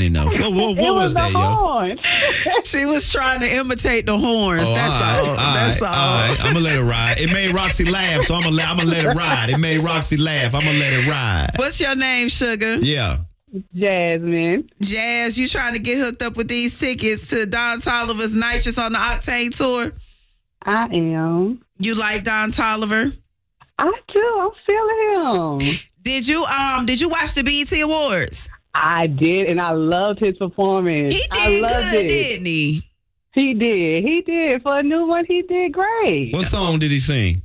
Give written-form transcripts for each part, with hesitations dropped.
didn't know. What was that, horn. She was trying to imitate the horns. That's all. That's all. All right. I'm gonna let it ride. It made Roxy laugh, so I'm gonna let it ride. It made Roxy laugh. I'm gonna let it ride. What's your name, Sugar? Yeah. Jasmine. Jazz, you trying to get hooked up with these tickets to Don Toliver's Nitrous on the Octane Tour? I am. You like Don Toliver? I do. I'm feeling him. Did you watch the BET Awards? I did, and I loved his performance. He I did loved good, it. didn't he? He did. For a new one, he did great. What song did he sing?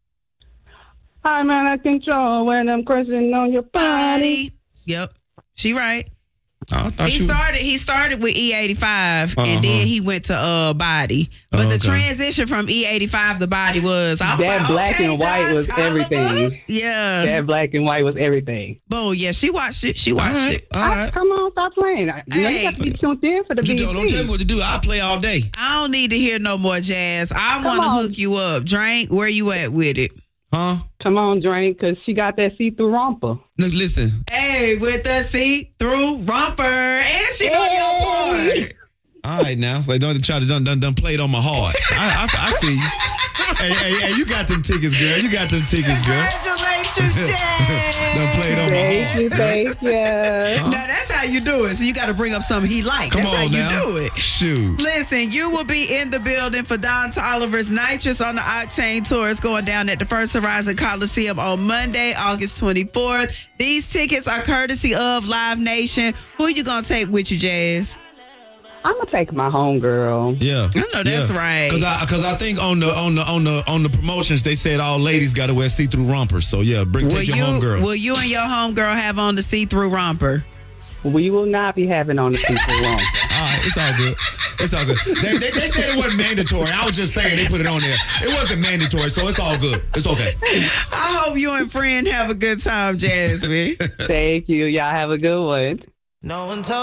I'm out of control when I'm crushing on your body. Yep. She right. Oh, I thought He started with E85 and then he went to Body. But the transition from E85 to Body was that black and white was everything. Yeah. That black and white was everything. Boom, yeah, she watched it. All right. Come on, stop playing. You have to be tuned in for the BET. Don't tell me what to do. I'll play all day. I don't need to hear no more jazz. I want to hook you up. Drink, where you at with it? Huh? Come on, Drink, because she got that see-through romper. Look, listen. Hey, with the see-through romper. And she know your part. All right, now. Like, don't try to done play it on my heart. I see you. Hey, you got them tickets, girl. You got them tickets, girl. Congratulations, Jazz. Done play it on my heart. Thank you. Now, that's how you do it. So you got to bring up something he likes. Come That's on how now. you do it. Shoot. Listen, you will be in the building for Don Toliver's Nitrous on the Octane Tour. It's going down at the First Horizon Coliseum on Monday, August 24th. These tickets are courtesy of Live Nation. Who you going to take with you, Jazz? I'm gonna take my homegirl. Yeah, I know that's right. Because I think on the promotions they said all ladies got to wear see-through rompers. So yeah, take your homegirl. Will you and your homegirl have on the see-through romper? We will not be having on the see-through romper. All right, it's all good. It's all good. They said it wasn't mandatory. I was just saying they put it on there. It wasn't mandatory, so it's all good. It's okay. I hope you and friend have a good time, Jasmine. Thank you. Y'all have a good one. No one told